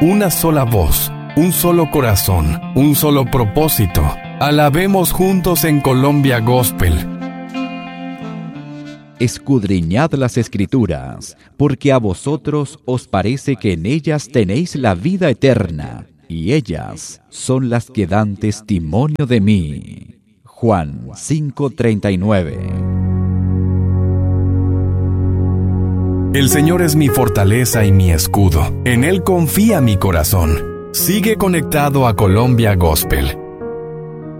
una sola voz, un solo corazón, un solo propósito. Alabemos juntos en Colombia Gospel. Escudriñad las Escrituras, porque a vosotros os parece que en ellas tenéis la vida eterna, y ellas son las que dan testimonio de mí. Juan 5:39. El Señor es mi fortaleza y mi escudo. En Él confía mi corazón. Sigue conectado a Colombia Gospel.